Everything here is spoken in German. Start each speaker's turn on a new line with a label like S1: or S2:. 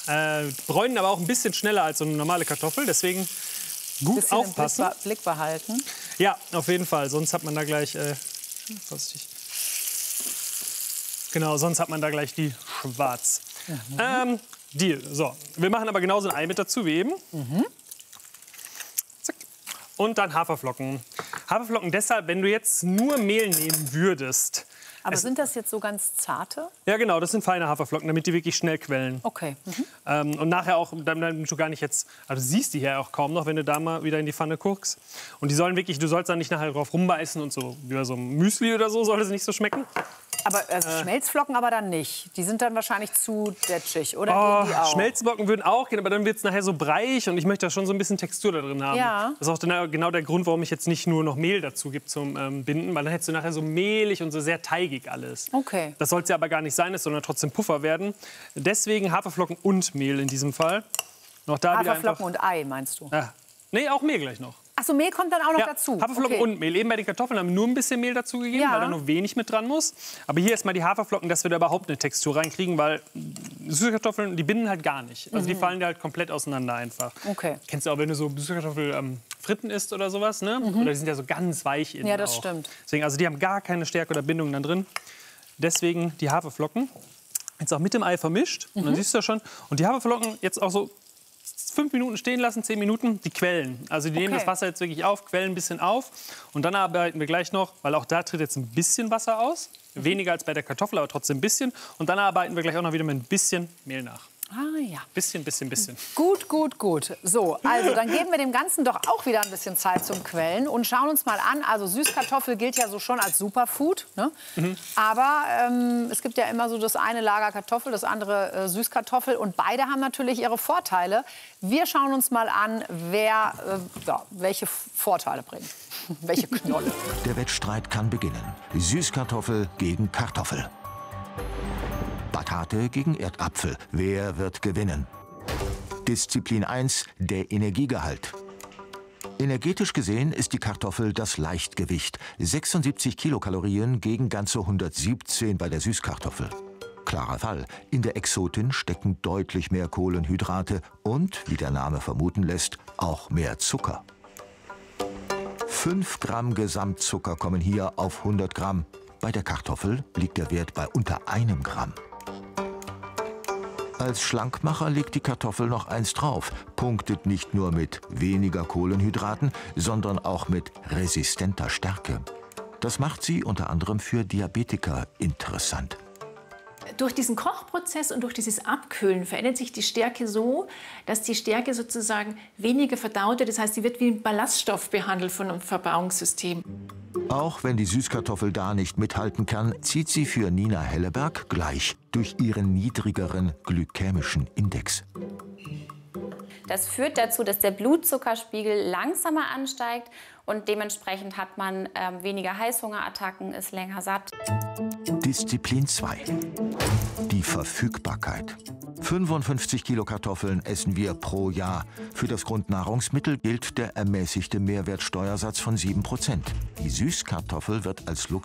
S1: bräunen aber auch ein bisschen schneller als so eine normale Kartoffel. Deswegen gut aufpassen.
S2: Blick behalten.
S1: Ja, auf jeden Fall. Sonst hat man da gleich... vorsichtig. Genau, sonst hat man da gleich die schwarz. Deal. So, wir machen aber genauso ein Ei mit dazu wie eben. Zack. Und dann Haferflocken. Haferflocken deshalb, wenn du jetzt nur Mehl nehmen würdest.
S2: Aber sind das jetzt so ganz zarte?
S1: Ja, genau, das sind feine Haferflocken, damit die wirklich schnell quellen.
S2: Okay.
S1: Und nachher auch, damit du gar nicht jetzt, also du siehst die hier auch kaum noch, wenn du da mal wieder in die Pfanne guckst. Und die sollen wirklich, du sollst dann nicht nachher drauf rumbeißen und so, wie bei so einem Müsli oder so, soll es nicht so schmecken.
S2: Aber Schmelzflocken aber dann nicht. Die sind dann wahrscheinlich zu detschig, oder? Gehen die auch?
S1: Schmelzflocken würden auch gehen, aber dann wird es nachher so breiig und ich möchte da schon so ein bisschen Textur da drin haben.
S2: Ja.
S1: Das ist auch genau der Grund, warum ich jetzt nicht nur noch Mehl dazu gebe zum Binden, weil dann hättest du nachher so mehlig und so sehr teigig alles.
S2: Okay.
S1: Das soll es ja aber gar nicht sein, es soll dann trotzdem Puffer werden. Deswegen Haferflocken und Mehl in diesem Fall. Noch da
S2: Haferflocken und Ei, meinst du?
S1: Nee, auch Mehl gleich noch.
S2: Ach so, Mehl kommt dann auch noch dazu?
S1: Haferflocken und Mehl. Eben bei den Kartoffeln haben wir nur ein bisschen Mehl dazu gegeben, weil da nur wenig mit dran muss. Aber hier erstmal die Haferflocken, dass wir da überhaupt eine Textur reinkriegen, weil Süßkartoffeln, die binden halt gar nicht. Also die fallen da halt komplett auseinander einfach.
S2: Okay.
S1: Kennst du auch, wenn du so Süßkartoffel Fritten isst oder sowas, ne? Oder die sind ja so ganz weich innen.
S2: Ja, das
S1: auch.
S2: stimmt.
S1: Deswegen, also die haben gar keine Stärke oder Bindung dann drin. Deswegen die Haferflocken. Jetzt auch mit dem Ei vermischt. Und dann siehst du das schon. Und die Haferflocken jetzt auch so 5 Minuten stehen lassen, 10 Minuten, die quellen. Also die nehmen das Wasser jetzt wirklich auf, quellen ein bisschen auf. Und dann arbeiten wir gleich noch, weil auch da tritt jetzt ein bisschen Wasser aus. Weniger als bei der Kartoffel, aber trotzdem ein bisschen. Und dann arbeiten wir gleich auch noch wieder mit ein bisschen Mehl nach.
S2: Ah ja.
S1: Bisschen.
S2: Gut. So, also dann geben wir dem Ganzen doch auch wieder ein bisschen Zeit zum Quellen und schauen uns mal an. Also Süßkartoffel gilt ja so schon als Superfood, ne? Aber es gibt ja immer so das eine Lager Kartoffel, das andere Süßkartoffel und beide haben natürlich ihre Vorteile. Wir schauen uns mal an, wer welche Vorteile bringt, welche Knolle.
S3: Der Wettstreit kann beginnen. Süßkartoffel gegen Kartoffel. Batate gegen Erdapfel. Wer wird gewinnen? Disziplin 1, der Energiegehalt. Energetisch gesehen ist die Kartoffel das Leichtgewicht. 76 Kilokalorien gegen ganze 117 bei der Süßkartoffel. Klarer Fall. In der Exotin stecken deutlich mehr Kohlenhydrate und, wie der Name vermuten lässt, auch mehr Zucker. 5 Gramm Gesamtzucker kommen hier auf 100 Gramm. Bei der Kartoffel liegt der Wert bei unter 1 Gramm. Als Schlankmacher legt die Kartoffel noch eins drauf, punktet nicht nur mit weniger Kohlenhydraten, sondern auch mit resistenter Stärke. Das macht sie unter anderem für Diabetiker interessant.
S4: Durch diesen Kochprozess und durch dieses Abkühlen verändert sich die Stärke so, dass die Stärke sozusagen weniger verdaut wird. Das heißt, sie wird wie ein Ballaststoff behandelt von einem Verdauungssystem.
S3: Auch wenn die Süßkartoffel da nicht mithalten kann, zieht sie für Nina Helleberg gleich durch ihren niedrigeren glykämischen Index.
S5: Das führt dazu, dass der Blutzuckerspiegel langsamer ansteigt und dementsprechend hat man weniger Heißhungerattacken, ist länger satt.
S3: Disziplin 2. Die Verfügbarkeit. 55 Kilo Kartoffeln essen wir pro Jahr. Für das Grundnahrungsmittel gilt der ermäßigte Mehrwertsteuersatz von 7%. Die Süßkartoffel wird als Luxus